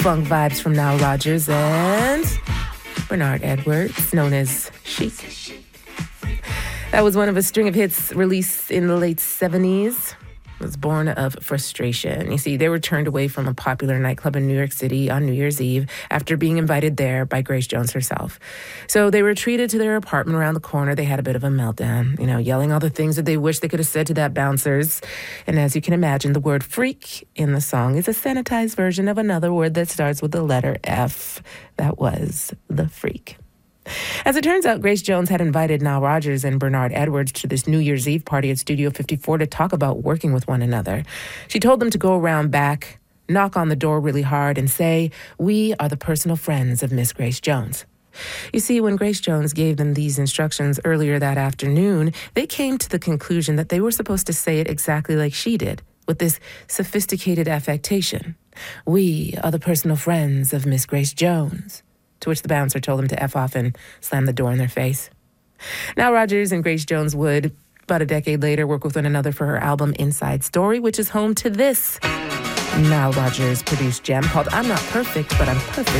funk vibes from Nile Rodgers and Bernard Edwards, known as Chic. That was one of a string of hits released in the late 70s. It was born of frustration. You see, they were turned away from a popular nightclub in New York City on New Year's Eve after being invited there by Grace Jones herself. So they were treated to their apartment around the corner. They had a bit of a meltdown, yelling all the things that they wish they could have said to that bouncers. And as you can imagine, the word freak in the song is a sanitized version of another word that starts with the letter F. That was the freak. As it turns out, Grace Jones had invited Nile Rodgers and Bernard Edwards to this New Year's Eve party at Studio 54 to talk about working with one another. She told them to go around back, knock on the door really hard, and say, "We are the personal friends of Miss Grace Jones." You see, when Grace Jones gave them these instructions earlier that afternoon, they came to the conclusion that they were supposed to say it exactly like she did, with this sophisticated affectation. "We are the personal friends of Miss Grace Jones." To which the bouncer told them to F off and slam the door in their face. Nile Rodgers and Grace Jones would, about a decade later, work with one another for her album Inside Story, which is home to this Nile Rodgers produced gem called I'm Not Perfect, But I'm Perfect